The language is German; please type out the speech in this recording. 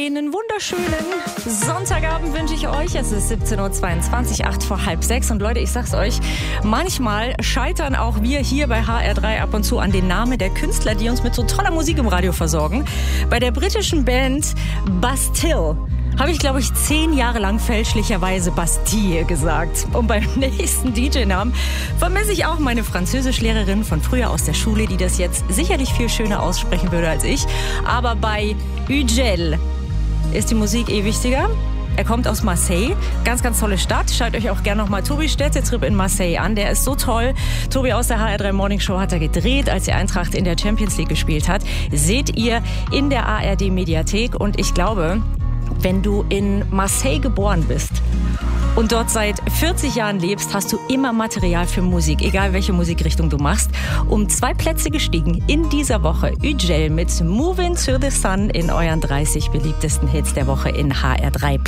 Einen wunderschönen Sonntagabend wünsche ich euch. Es ist 17.22 Uhr, 8 vor halb 6. Und Leute, ich sag's euch, manchmal scheitern auch wir hier bei HR3 ab und zu an den Namen der Künstler, die uns mit so toller Musik im Radio versorgen. Bei der britischen Band Bastille habe ich, glaube ich, 10 Jahre lang fälschlicherweise Bastille gesagt. Und beim nächsten DJ-Namen vermisse ich auch meine Französischlehrerin von früher aus der Schule, die das jetzt sicherlich viel schöner aussprechen würde als ich. Aber bei Ugel ist die Musik wichtiger. Er kommt aus Marseille, ganz, ganz tolle Stadt. Schaut euch auch gerne nochmal Tobi Städtetrip in Marseille an. Der ist so toll. Tobi aus der HR3 Morning Show hat er gedreht, als die Eintracht in der Champions League gespielt hat. Seht ihr in der ARD Mediathek. Und ich glaube, wenn du in Marseille geboren bist und dort seit 40 Jahren lebst, hast du immer Material für Musik, egal welche Musikrichtung du machst. Um 2 Plätze gestiegen in dieser Woche. Ugel mit Moving to the Sun in euren 30 beliebtesten Hits der Woche in HR3.